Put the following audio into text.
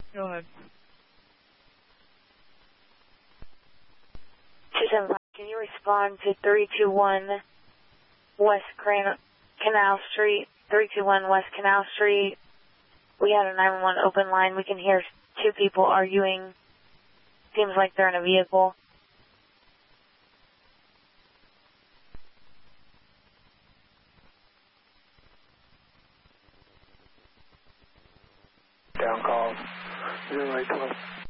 Go ahead. 275, can you respond to 321 West Canal Street, 321 West Canal Street? We had a 911 open line. We can hear two people arguing. Seems like they're in a vehicle. Down call 0812.